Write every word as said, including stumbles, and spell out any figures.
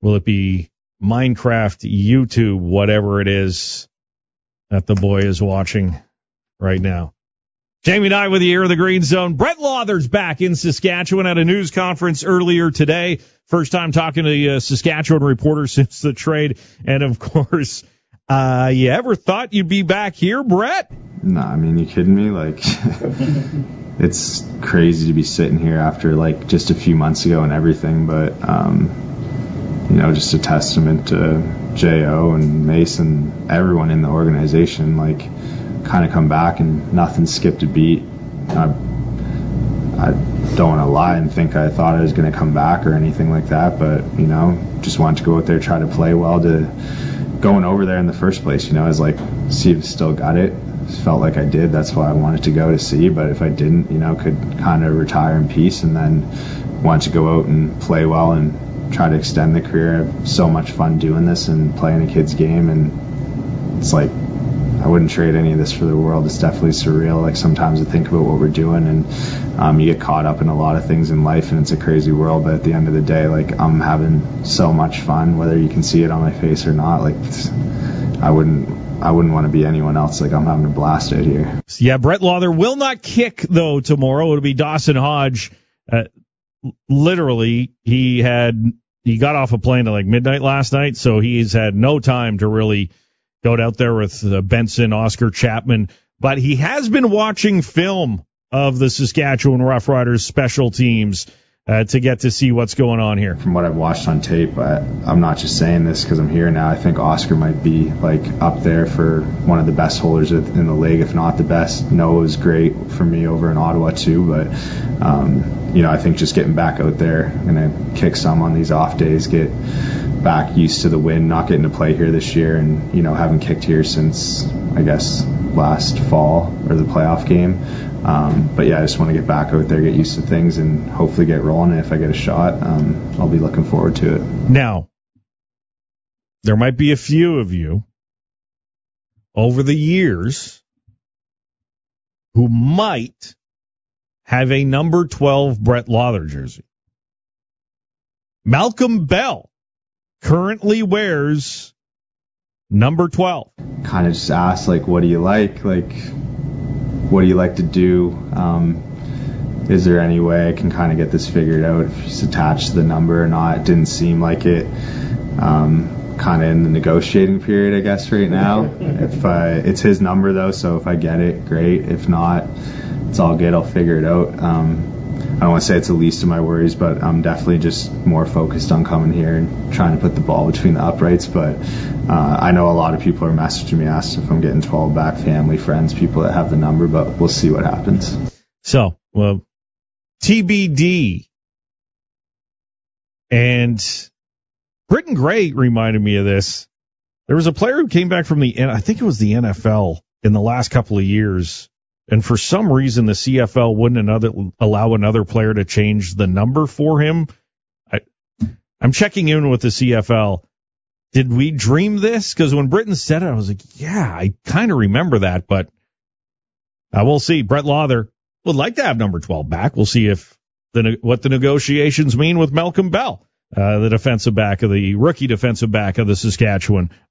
Will it be Minecraft, YouTube, whatever it is that the boy is watching right now? Jamie and I with you here in the Green Zone. Brett Lauther's back in Saskatchewan at a news conference earlier today. First time talking to the uh, Saskatchewan reporter since the trade. And, of course, uh, you ever thought you'd be back here, Brett? No, I mean, you kidding me? Like, it's crazy to be sitting here after, like, just a few months ago and everything. But, um, you know, just a testament to J O and Mason, everyone in the organization, like, kind of come back and nothing skipped a beat. I, I don't want to lie and think I thought I was going to come back or anything like that, but, you know, just wanted to go out there, try to play well to going over there in the first place. You know, I was like, see if I still got it. Felt like I did. That's why I wanted to go to see, but if I didn't, you know, could kind of retire in peace, and then wanted to go out and play well and try to extend the career. I have so much fun doing this and playing a kid's game, and it's like, I wouldn't trade any of this for the world. It's definitely surreal. Like, sometimes I think about what we're doing, and um, you get caught up in a lot of things in life, and it's a crazy world. But at the end of the day, like, I'm having so much fun, whether you can see it on my face or not. Like, I wouldn't, I wouldn't want to be anyone else. Like, I'm having a blast out here. Yeah, Brett Lauther will not kick though tomorrow. It'll be Dawson Hodge. Uh, literally, he had he got off a plane at like midnight last night, so he's had no time to really go out there with uh, Benson, Oscar Chapman, but he has been watching film of the Saskatchewan Roughriders special teams uh, to get to see what's going on here. From what I've watched on tape, I, I'm not just saying this because I'm here now. I think Oscar might be like up there for one of the best holders in the league, if not the best. Noah was great for me over in Ottawa too, but um, you know, I think just getting back out there, I'm gonna kick some on these off days, get back used to the wind, not getting to play here this year, and, you know, haven't kicked here since, I guess, last fall or the playoff game. Um, but yeah, I just want to get back out there, get used to things, and hopefully get rolling. And if I get a shot, um, I'll be looking forward to it. Now, there might be a few of you over the years who might have a number twelve Brett Lauther jersey. Malcolm Bell currently wears number twelve. Kind of just asked, like, what do you like? Like, what do you like to do? Um, is there any way I can kind of get this figured out if he's attached to the number or not? It didn't seem like it. Um, kind of in the negotiating period, I guess, right now. If I, it's his number, though, so if I get it, great. If not, it's all good. I'll figure it out. Um, I don't want to say it's the least of my worries, but I'm definitely just more focused on coming here and trying to put the ball between the uprights. But uh, I know a lot of people are messaging me, asking if I'm getting twelve back, family, friends, people that have the number, but we'll see what happens. So, well, T B D. And Britton Gray reminded me of this. There was a player who came back from the, I think it was the N F L in the last couple of years. And for some reason, the C F L wouldn't another, allow another player to change the number for him. I, I'm checking in with the C F L. Did we dream this? Because when Britton said it, I was like, yeah, I kind of remember that. But uh, we'll see. Brett Lauther would like to have number twelve back. We'll see if the what the negotiations mean with Malcolm Bell, uh, the defensive back of the rookie defensive back of the Saskatchewan